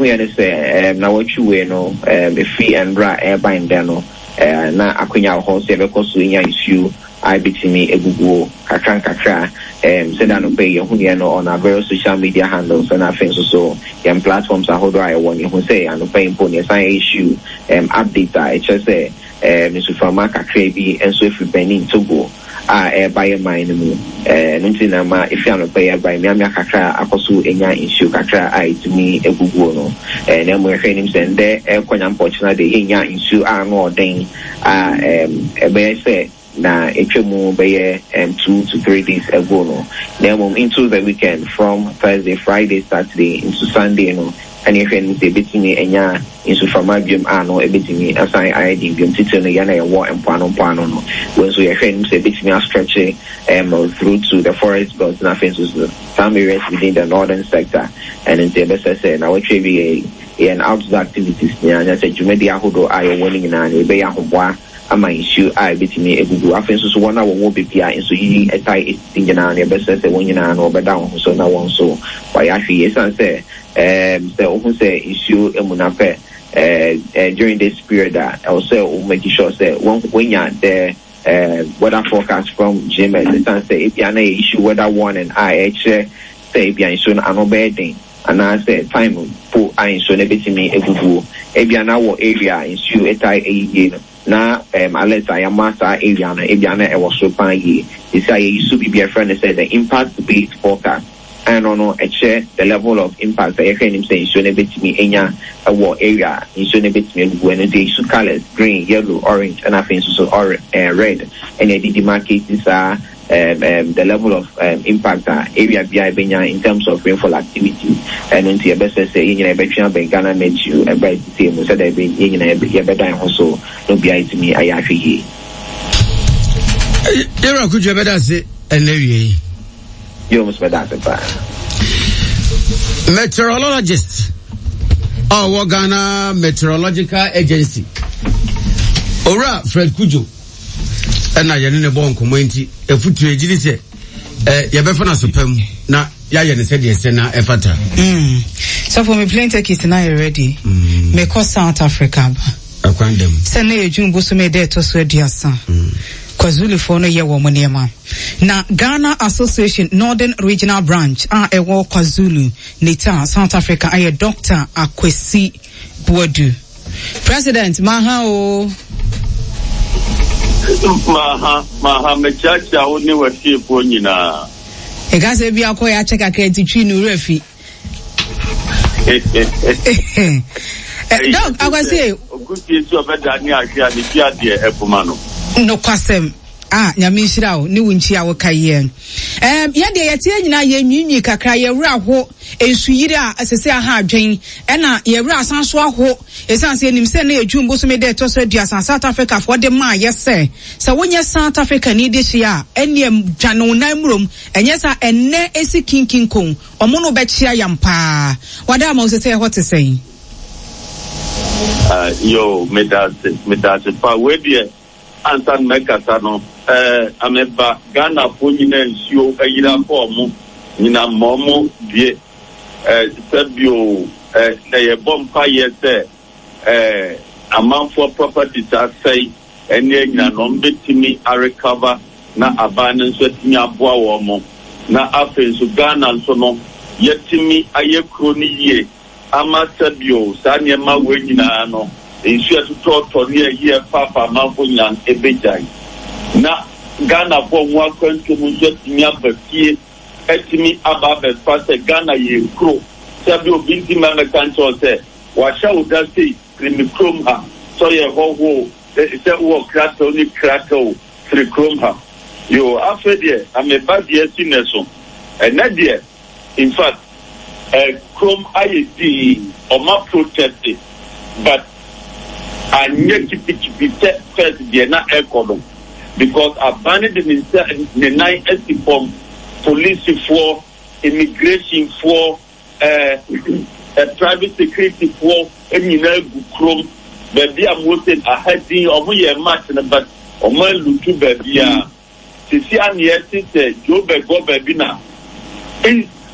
we understand now what you know the fee and bra airbind dano na akwenya ho se be koso nya issue I bitimi egugu kakra said I no pay you know on our various social media handles and our things so platforms are hold I want you say I no pay impone sign issue update I just say Mr. Famaka Krebi and so if you Benin Togo by a mine Nuntinama if you no pay by me kakra akoso enya issue kakra I to me egugu no and then we're training send there unfortunately enya issue are more than say na echemu beye 2 to 3 days ago no then into the weekend from Thursday, Friday, Saturday into Sunday no and if any say betimi enya into from agem ano ebetimi assign ID biom tito no yana ya war empano no when so your friend say betimi stretch through to the forest belt na fences some areas within the northern sector and in the best say na we be an outdoor activities nya say jumedi ahodo ayo winning na e be ahobwa ama issue I betimi egugu afenso so wona wo bepia enso yi etai ingina na best say wonyina na obeda wo so na won so why ahwe yesan say the open say issue emunape during this period that also make sure say when you the weather forecast from GMS and say if you an issue weather warning I say if you issue an bedding and I say time for I issue na betimi egugu if you na wo area issue etai na alert I am master area na ebiana e was so pan yi is say you should be a friend say the impact based forecast and no share the level of impact that you can say so na betimi enya war area so na betimi when they issue colors green, yellow, orange and I think so red and they demarcate this the level of impact area BI Benya in terms of rainfall activity and until your best say in a between Bengana met you a bright team said I be in a better also no BI to me I actually Era could you better say and you almost better meteorologist Ghana Meteorological Agency Ora Fred Kujo and I yene bon komenti efutu ejiri se ye befa na sopam na ya yene se de se na efata so for me plenty case na ready me call South Africa akwandem se na ejun boso me de to so aduasa KwaZulu for no ye wo monema na Ghana Association Northern Regional Branch ewo KwaZulu Natal South Africa aye Dr. Akwesi Boadu President Maha Maha mechacha oni wafie po nyina egase bia akoya cheka kredi twi no refi dog akwase oguti so beda ni ahia ni bia de epoma no kwasem nyame nhira wo ni wunchi a wo kaye ye de yetie nyina ye nwinwi kakra ye wura ho ensuyire a asese aha adwen na ye wura asanso aho esanse enim se na ejumbo so me de to so aduasa South Africa for de ma ye se wonye South Africa ni de hia eniem dwanon nan murom enye sa enne esi kinkinkon omo no be chia yampa wada ma osese ho te sei yo medase pa we de antan mekata no ameba Ghana ponyina nsuo ayira form nyina momo die sabio na ye bompa ye se amanfo properties asai ene nyina no mbetimi a recover na abane nso timi aboa wo mo na afenso Ghana nso no yetimi aye kroni ye ama sabio sa nyema we nyina no nsu atoto ne ye papa manfo nyan ebejai na Ghana for one country nso timi abafie etimi ababe fase Ghana ye kro sabio binti mama kancho se wa sha udase krimi krom ha so ye ho se wo krato ni krato free krom ha yo afede ameba die sineso enade in fact krom IED oma protested but anye kipikipite first die na economy because abandoned the nine from police for immigration for private security for any krom baby am wanted a heading of your match but o man lutu baby sisi an yesi se jobe go baby na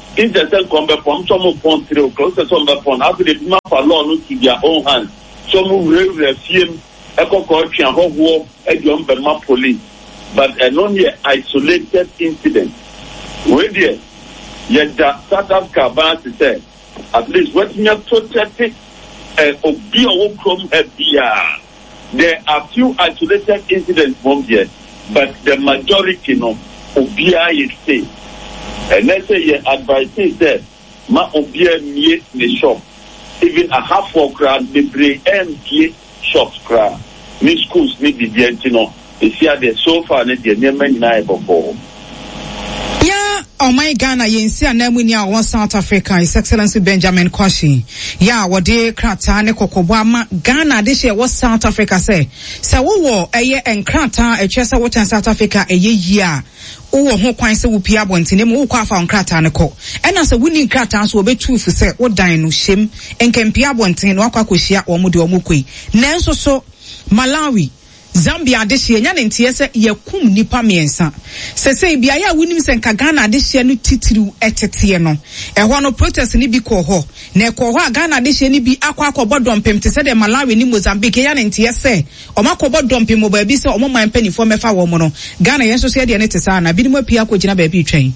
If the same come from some upon 3 o'clock, some upon after the map alone to their own hands. Some who refuse echo culture and whole war at your own police. But an only isolated incident. Where there, yet that South Africa ban to say, at least what you have protected of be a from FBI. There are few isolated incidents from here, but the majority of BI is safe. And let's say your advice is that ma obia meet the shop. Even a half of crowd, the brain empty shops crowd. Ni schools need the gentino. If you are there so far, the name and before. Yeah, oh my Ghana, you see, and then we know South Africa, His Excellency Benjamin Kwashi. Yeah, what they krata ne kokobama Ghana this year was South Africa say. So we were a year and krata a chesa what in South Africa a year. Uwo ho kwan se wo pia bontene mo kwa fa nkrata ne ko ena se wuni nkrata so obetu fu se wo dan no hyem enkempia bontene no akwa kohyia wo mo de wo mokoi nanso so Malawi Zambia adehye nya ne ntie se yakum nipa miensa se bia ya wunim se nka Ghana adehye no titiriu etete no ehwo no protest ni bi ko ho na ekọ ho Ghana adehye ni bi akwa bodompem te se de Malawi ni Mozambique ya ne ntie se omako bodompem mo ba bi se omo man panifo mefa wo mo no Ghana yenso se de ne te sa na bi ni mo pia ko gina ba bi twen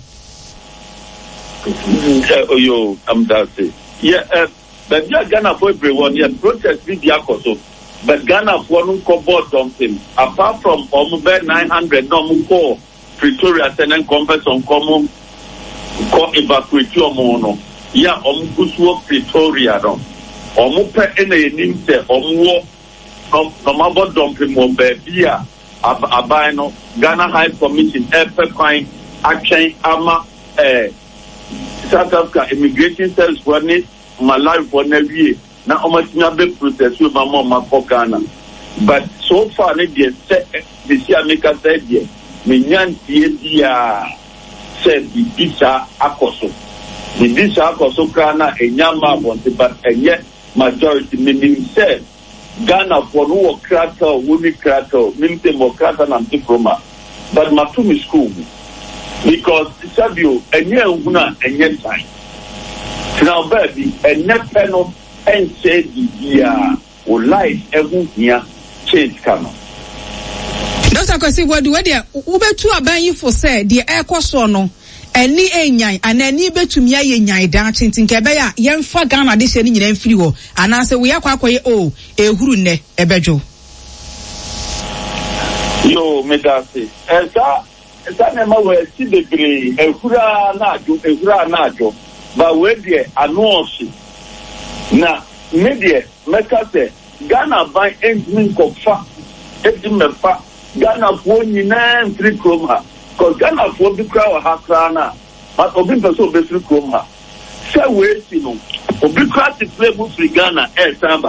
yo am that say yeah but Ghana for everyone yeah protest bi akoso. But Ghana for no cover something. Apart from almost 900, no more Pretoria, and compass on common evacuate your mono. Yeah, good Pretoria. No, pe any name say, no more dumping more baby. Abino Ghana High Commission, Epiquine, Action, Ama, South Africa Immigration Service for this, Malawi for Nevi. Na omatina be protest with my mama for Ghana. But so far, the year America said, Minyan Tia said the Bisa Akoso. The Bisa Akoso Ghana, a Yama wanted, but and yet majority meaning said Ghana for no crater, woolly crater, Minty Mokrata and Diploma. But Matumi school because Sabio, and year Una and yet time. Now, baby, and net panel. And said the life every year change come. Dr. Kwesi what ubetu aban for say the air coso no eni enyan and eni betum ya yenyan da chintin kebe ya yemfa Ghana de sheni nyina mfiri ho anase we yakwa akoye o ehuru ne ebejo. Yo medase esa na ma we si bebre ehura na ajo ba we de anonsi na media mekase Ghana by engine kofa edimefa Ghana for nyina free chroma cause Ghana for bi kra wa hakra na but obi person be free chroma say we see no obi kra ti play bu free Ghana samba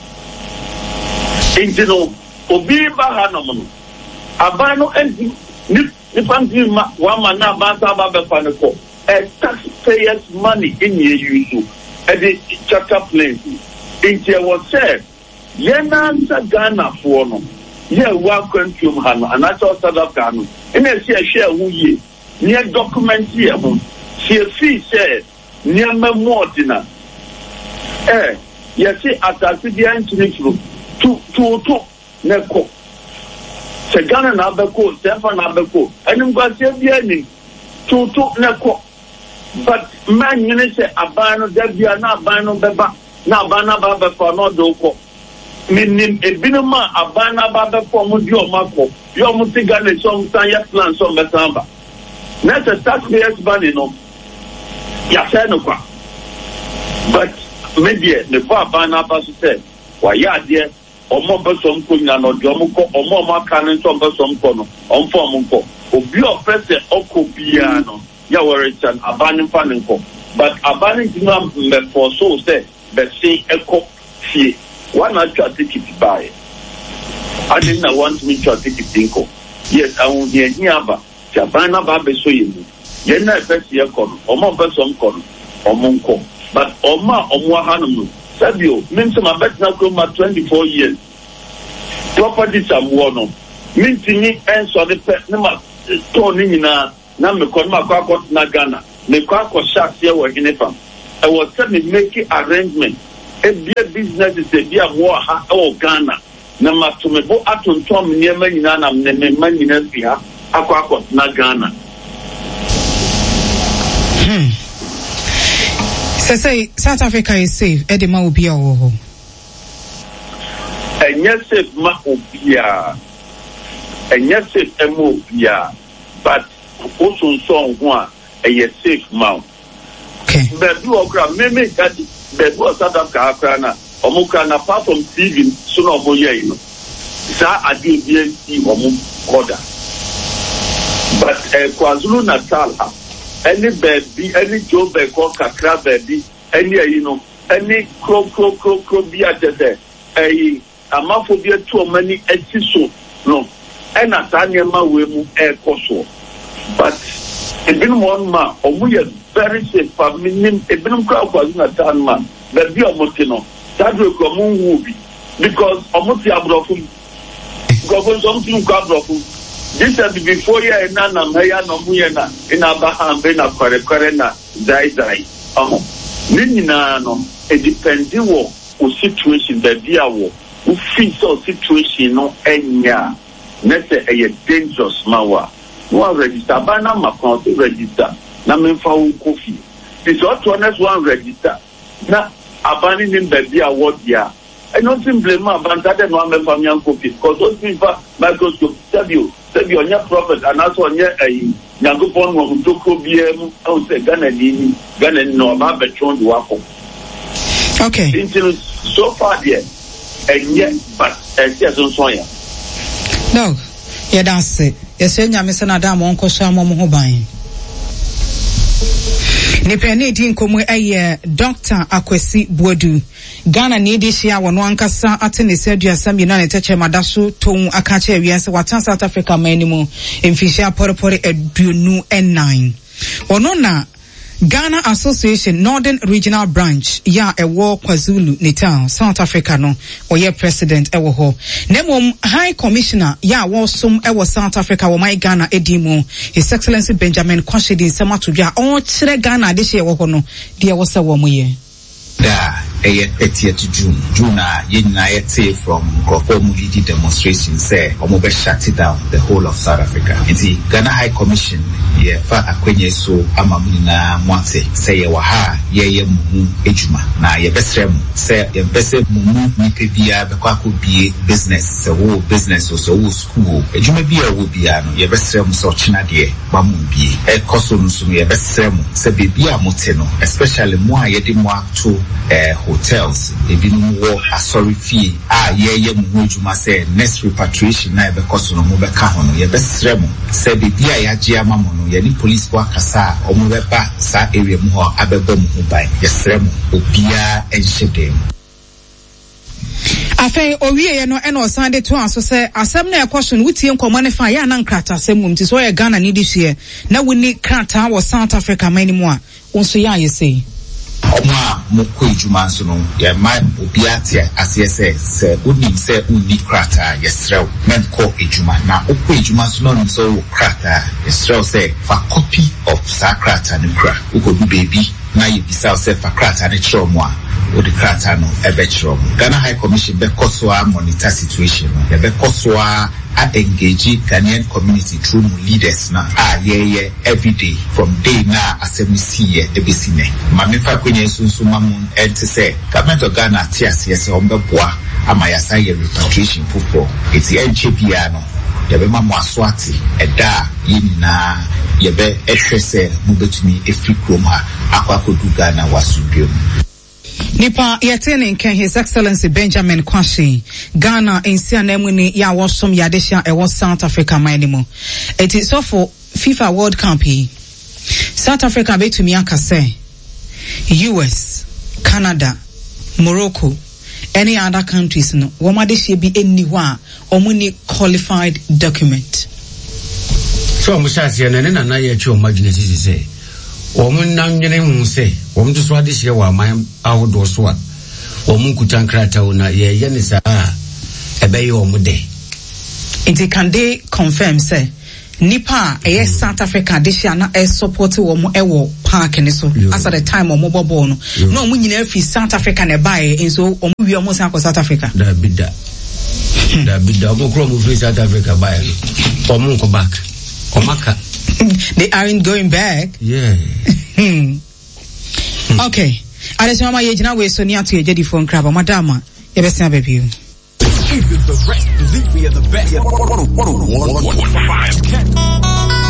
engine no obi ba ha no no abano engine ni panti ma wa ma na ba sa ba be fa ne ko taxpayers money in ye use at the chapter place. It was said, Yena Ghana for no. Ye welcome to Hano, and that's all South Africa. And I share who ye near document here. She a fee said, near Memortina. Yes, at the entry to Neko. Sagana Nabako, Stefan Nabako, and I'm going to say, to Neko. But man, you say abano debia na abano beba na abana baba for no doko. Minim ebinoma abana baba for mo di omako. Yo mo tiga le some time ya plan some betamba. Next a taxpayers ban no. Ya say no kwa. But maybe the for abana ba say wa ya de omo be some ko nya no de omo ko omo ma kan so be some ko no. On for mo ko. Obi ofese okobia no. Ya Richard abaning panenko but abaning dinam me for so say but say echo fee one actual ticket buy I didn't want me to take it dinko yes I won't hear niaba jabana ba be so yin ye na first year kon omo be some kon omonko but oma omwa hanum sabio means my bet na ko ma 24 years properties am wono means ni enso de pe na ma to ni na me kon ma kwa na Ghana me kwa ko shax here wo hinefa I was telling make arrangement e bia business is e bia mo ha o Ghana na matumebo atontom niema nyina na mmemma nyina fi ha akwa na Ghana. Say South Africa is safe. Edema will be our and yes, safe ma obia. And yes, safe emo obia. But also song one a yes safe mount. Okay. But you okra meme that the was South Africa na omuka na part from TV so no mo ye no. Sa adi BNC omu order. But KwaZulu Natal any baby, any Joe Beko, Kakra baby, any any crow be at the amophobia too many episodes, no, and a Tanyama will air coso. But it been 1 month, or we are very safe for minimum, a bit crowd was not a man, but be a motino, that will come on movie because Omotia Brofum, government something Gabrofum. This is before you and Nana Maya no Muyana in Abraham Bena Quarena Zai. Nina no a depending war situation that dear war who fits our situation no enya. Let's say a dangerous mawa. One register, Bana Macron register. Na Memfa coffee. This honest one register. Na abandoning the dear word ya. I don't simply blame Bantade no Memfa coffee because those people microscope tell you. Say on your prophet and also on your Yangupon who took BM, I would say Ghana no about Betron to Waffle. Okay. So far, yes, and yet, but as yes, on Soya. No, yeah, that's it. Yes, Miss Adam on Kosamo Mohobine. Nipeni dinkomu eye Dr. Akwesi Boadu. Ghana need share one wankasa atene sedua sam United Teche madaso ton akache wiase watan South Africa manimo emfisha porepore eduonu n9 ono na Ghana Association Northern Regional Branch ya ewo KwaZulu Natal South Africa no oye president ewo ho nemom High Commissioner ya wo som ewo South Africa wo my Ghana edimu His Excellency Benjamin Kwashedi Samatudwa o kire Ghana de hye ewo ho no de wo se wo moye da 30th June yina yete from Mukoko demonstration say omobe shut it down the whole of South Africa. Inti Ghana High Commission ye fa akwenye so amamuni na mwate say ye waha ye mumu ejuma na ye besrem say ye bese mumu nipe bia bekwa ko bie business se wo business so wo school ejuma bia wo bia no ye besrem so china de mamu bie e koso nso ye besrem se bebia mote no especially mo a ye de mo to hotels ebinum wo asori fee ye mumu ejuma say next repatriation na be koso no mo be ka hono ye besrem se bebia ya je amamu no ye ni police wakasa omo be ba sa area mu ho abeba mu ban ye srem obia enhedem afei owie ye no eno osande to aso se asem na ekoso no wutie nkomo ne fa ya na nkrata asem mu nti so ye Ghana ni dihye na wuni krata wo South Africa manimu a wonso ya ye sei Oma moko ejuma nso no ye man obiate asese se unim se uni krata yesrew menko ejuma na okko ejuma nso no so krata yesrew se fa copy of sakrata ne kra ukodu baby na yebisa se fa krata ne chromo a odi krata no ebe chromo Ghana High Commission be kosoa monitor situation no be kosoa engage Ghanaian community through leaders na ye every day from day na assembly see ebesine mamefa kwenye sunsu mamun ente say government of Ghana tias yes ombeboa amayasa ye repatriation fufo eti enchebia no yebe mamu aswati eda yina yebe ehwese mubetumi efri krom ha akwakodu Ghana wasubiem Nipa yetene nken His Excellency Benjamin Kwashi Ghana ensia na emuni ya wosom yadesha ewo South Africa manimo it is so for FIFA World Cup South Africa betumi akase US Canada Morocco any other countries no womadeshe bi enniwa omuni qualified document so mushasi na ye chi omagine say womun nan nyene hu se wom to so ade hye wa man ahodo so a womun kutan krata na ye ne sa ebe ye omude it can they confirm say Nipa South Africa this year na support wo ewo park ni so as at the time o mo bobo no no mo nyina fi South Africa na buy enso o mo wi o mo san ko South Africa da bida o kro mo fi South Africa buy o mo ko back o maka they aren't going back. Yeah. Okay. Alesema ma yejina we so ni atu ejedi phone crab madama ye be sen baby. Even the rest believe we are the best. 105.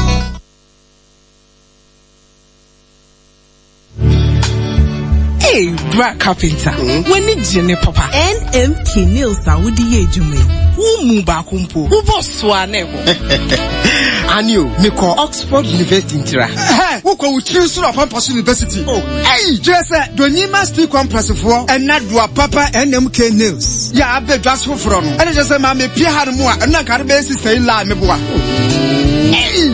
Hey, Black Carpenter. When did you papa? NMK Nails Saudi Yejume. Who move back kumpo? Who boss swanego? And you, me call Oxford University in Tira. Who call Trisura Pampas University? Oh, hey, just Donima still compress for and not do a papa NMK Nails. Yeah, I bet just for from. And just a mammy Pierre Harmoa and not got basis stay live. Hey,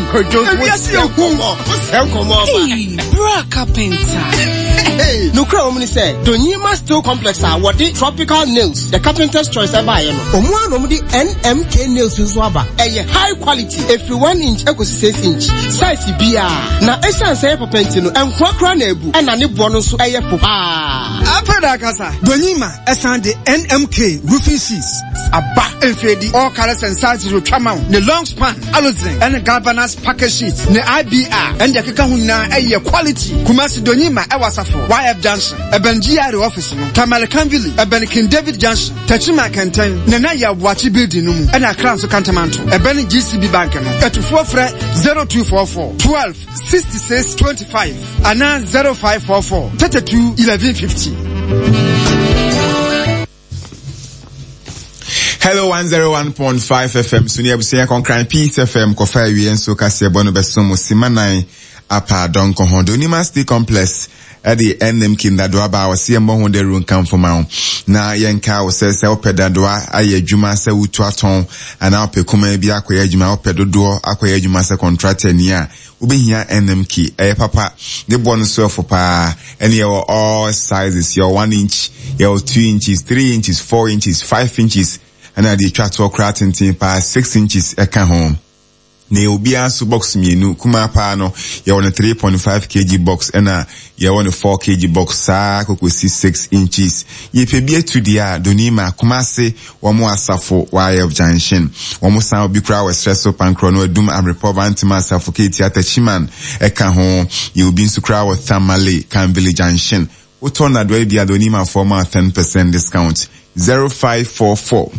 Black Carpenter. Hey, no crowd only say Donima Steel Complex are what the tropical nails, the carpenter's choice ever. Omuano the NMK nails in Swaba. A high quality, every 1 inch, equals 6 inch. Size BR. Now, essence say papentino and quackra nebu and a bonus a Apradakasa, Donima, Esan the NMK roofing sheets. A back and fading all colors and sizes will come out. The long span, Aluzin, and the galvanized package sheets, the IBR, and the Kakahuna, a quality. Kumasi Donima, Ewasafo, YF Junction, a Benjiari office, Tamalakanville, a Benikin David Junction, Tachima Canton, Nanaya Wachi building, and a crown to Cantamanto, a Benin GCB bank, at 0244 12 66 25, and 0544 32 1150. Hello 101.5 FM Sunia Busia Concran Peace FM Kofa Wi enso kase bono besomo simanai apa don ko hondo ni Steel Complex at the NMK Ndadoaba was see mo honde run kan foma na yenka wo se opedadwa aye adwuma se wutu aton ana opekuma bi akoya adwuma opedodo akoya adwuma se contractor ni a ubehia NMK papa the bonus for pa and your all sizes your 1 inch your 2 inches 3 inches 4 inches 5 inches and the trato kratin pa 6 inches eka home ne obia so box mienu kuma pa no ye won 3.5 kg box and ye won 4 kg box sa kokosi 6 inches ye pebie to dia Donima kumase womo asafo YF Junction womo san obi kra we stresso pankro no adum amrepover antima suffocate atachiman eka ho ye obi nsu kra we Tamale Canville Junction utona do dia Donima for ma 10% discount 0544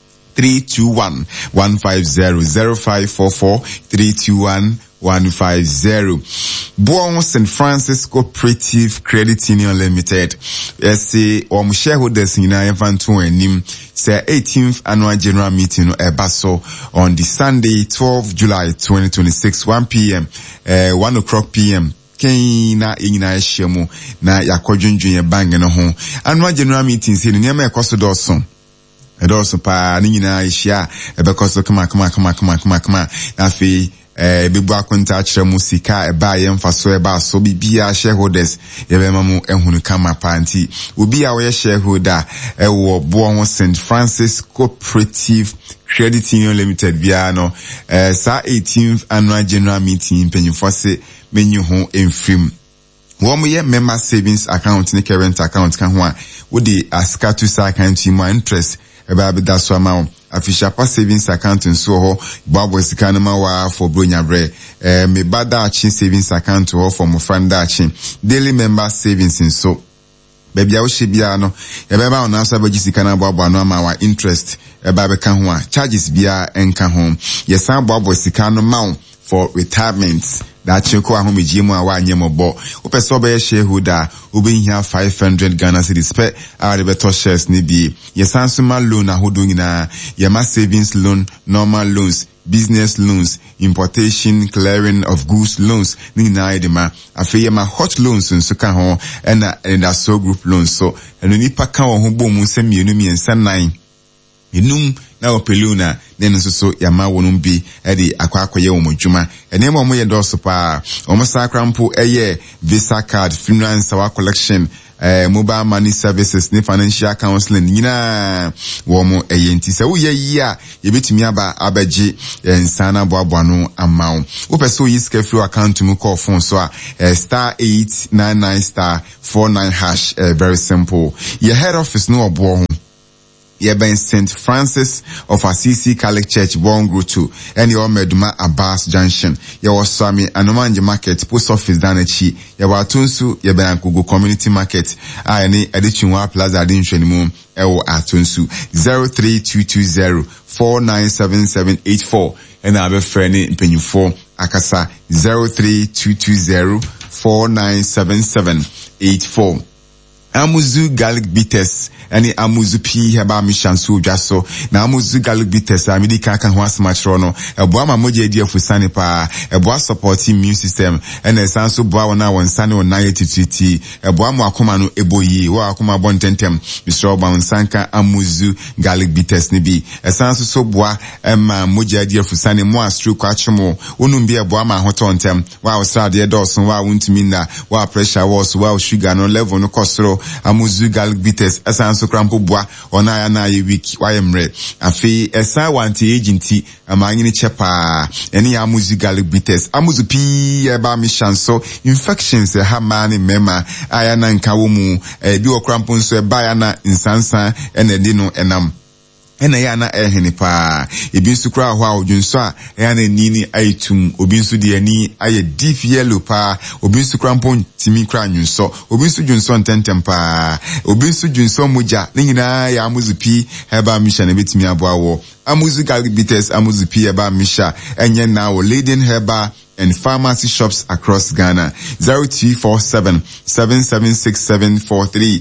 321 150 0544 321 150. Buon St. Francis Cooperative Credit Union Limited. Yes, shareholders in Ivanto and Nim say 18th annual general meeting Ebaso on the Sunday 12 July 2026 1 p.m. 1 o'clock p.m. Kena inyina shemu na yakodwundwun ye bang no ho annual general meeting say ne ma ekoso doso edoso pa ni nyina ihia ebekoso kama na fe bebu akonta akire mu sika eba ye mfaso eba so bibia shareholders ye be mamu ehunu kama panti obi a we shareholder ewo Buon St. Francis Cooperative Credit Union Limited bia no sa 18th annual general meeting penyifo se menu ho enfrim wo mo ye member savings account ne current account kan ho a wo de aska to sa account mu interest eba be da so amount official savings account nso ho babo sika na ma wa for bronya bre me bada achi savings account ho for mo friend achi daily member savings nso baby a wo bia no e be ba ona so ba sika na babo no ama wa interest e ba be kan ho a charges bia enka ho yesan babo sika no ma for retirement that cheko ahomejie mu a wa anyemo bo opeso be shareholder obehia 500 Ghana cedis pe a beto shares ni bi yesan so ma loan ahodo nyina yema savings loan normal loans business loans importation clearing of goods loans ni na edema afi yema hot loans nso ka ho and so group loans so eno nipa ka ho bo mu nsem mienu miensa 9 enum na opeluna then so yama wonum bi edi akwakoye wo modwuma ene mo ye doso pa o mo sakrampo eye visa card funeral sawa collection mobile money services ne financial counseling nyina wo mo enti se wo ye yi a ye betimi aba abaje nsana boaboa no amount wo pese wo yiska free account mu call phone so a star 899 star 49 hash very simple your head office no obo Ben St. Francis of Assisi Catholic Church, Bongru 2, and your Meduma Abbas Junction. Your Swami Anomanje Market, Post Office Danachi, your Atunsu, your Benankugu Community Market, any Edichunwa Plaza Dinshenimu, Ewo Atunsu, 03220-497784, and Abe Freni Penyufo, Akasa, 03220-497784. Amuzu Garlic Bitters, any Amuzu P Heba Mishansu Jaso, na Amuzu Garlic Bitters, Amidika kan was matrono, a boama moja dia fusani pa, a boa supporting immune system, and a sanso boa na wansani o 90 a boama akumanu eboyi, wa akuma bon tentem, Mr. Oba Sanka Amuzu Garlic Bitters nibi, a sanso so boa, emma moja dia fusani moa stru kwachumo, unumbi a boama hotontem, wa osradi edoson, wa untimina, wa pressure was, wa sugar no level no kosro, Amuzu Garlic Bitters, esanso krampo boa, ona ya na ye wiki, wa yemre. Afi, esa wanti agency, amangini chepa, eni Amuzu Garlic Bitters. Amuzu pi, eba mishanso, infections, hamani mema, ayana nkawumu, biwa krampo nso, eba yana insansa, ene dino enam. Ena yana ehene pa ebinsu kra ho a odwunso a yana nini aitum obinsu de ani aye deep yellow pa obinsu kra mpon timi kra nwunso obinsu dwunso ntentem pa obinsu dwunso moja ne nyina ya Amuzu pi heba misha na betimi aboawo Amuzu Garlic Bitters Amuzu pi heba misha enye na wo leading herba and pharmacy shops across Ghana. 0247-776743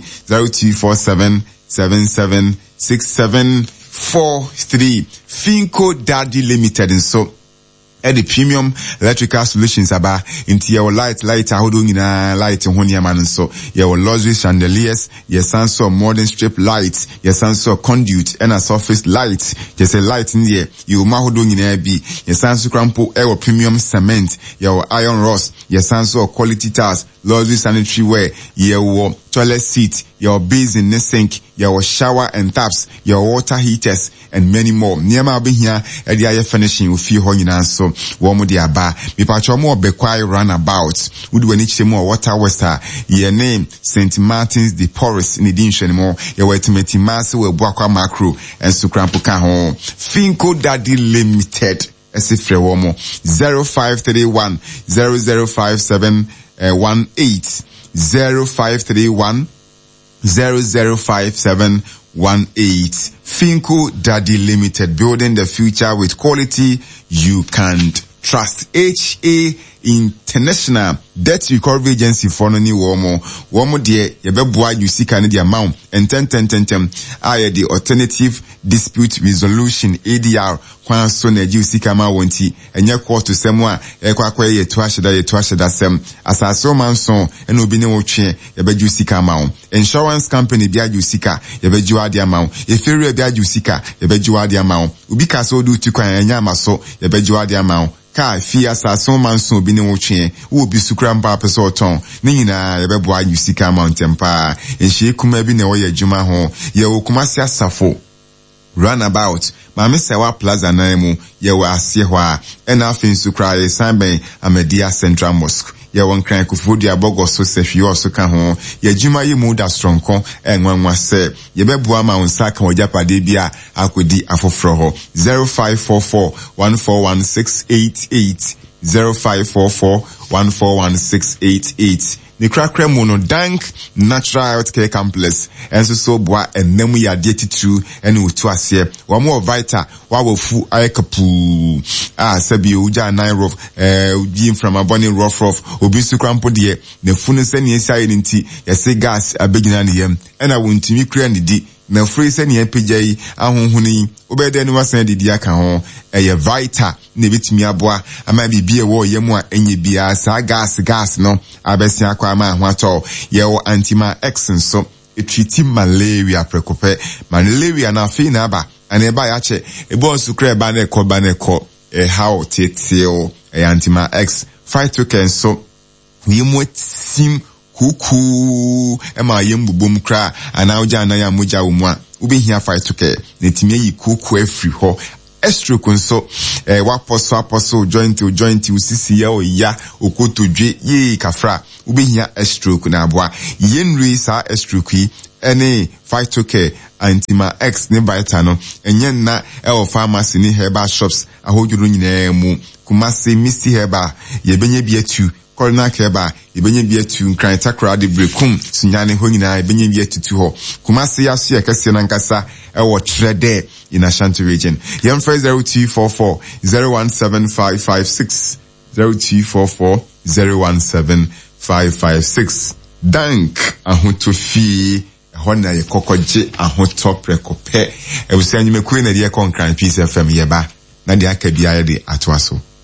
0247-776743 Finco Daddy Limited and so the premium electrical solutions aba into your light ahodo nyina light honia man so your luxury chandeliers your sanso modern strip lights your sanso conduit and a surface light just a light in there you mahodo nyina bi your sanso crampo your premium cement your iron rods your sanso quality tiles luxury sanitary ware your toilet seat your basin sink your shower and taps your water heaters and many more niema be here e dey finishing we feel ho nyina so wo mo dey aba me pacho mo obekwai runabout would when each more water wester your name St. Martin's de Porres in the anymore your ultimate mass we boakwa macro and sukrampo ka ho Finco Daddy Limited esifre wo mo 0531 005718 0531 005718 Finco Daddy Limited, building the future with quality you can trust. HA International Debt Recovery Agency for no ni womo de yebeboa you seek an the amount and 10 the alternative dispute resolution ADR kwan so na you seek ama wonti enye court to semwa ekwa ye to asheda sem asaso manson eno obi ne wotwe yebeju seek ama insurance company bia you seek yebeju ade ama efere bia you seek yebeju ade ama obi ka so do tukwan enya amaso yebeju ade ama ka fi asaso manson obi ne wotwe wo bi sukra mpa pese oton ne nyina yebeboa you seek ama ntempa enhie kuma bi ne wo ye adwuma ho ye wo kuma sia safo runabout Mami Sewa Plaza Naimu yewa asie hwa ena afin sukra ye sanben Amedia Central Mosque ye won kran kufudi abogo so sefi oso ka ho ye juma yi mu da stronko enwanwa se ye bebua ma unsa ka ojapade bia akodi afofro ho 0544141688 0544141688 ni krakra mu no Dank Natural Healthcare Complex enso so boa enemu ya dieti true ene utu ase wa mo vita wa wofu ayekapu sabi uja nine rough uji from aboni rough obi su krampo de ne funu se ne esi ayi nti yese gas abegina ne yam ena wontimi kra ne di na free se ne apejai ahonhuni obede ne wasan didi aka ho eye vita ne bitimi aboa ama bibie wo yemu a enye bia sa gas no abesi akwa ama ho ato ye wo antima x so etwiti malaria prekope malaria na afi na aba ana eba ya che ebo sukra eba na ekọ how teteo antima x fight to can so we mo sim kuku ema yembubom kra ana oja na ya moja wo mu a ubehia Phytocare na timi yi kuku afri ho stroke nso waposo joint usisi ya oya okotodwe ye kafra ubehia stroke na aboa yenri sa stroke yi ene Phytocare Antima X ne Vita no enye na pharmacy ni herbal shops ahodwuru nyina mu Kumasi Misty Herbal yebenye bietu Corona Keba yebenye bietu Nkranta Crowd Brekum sunyane ho nyina yebenye bietu ho Kumasi yaso yakase nankasa trade in Ashanti region yem 0244 017556 0244 017556 dank ahotofi hona ye kokoje ahotop rekope ebusa nyimekuri na de Concran Peace FM yeba na de akabia ye de atoaso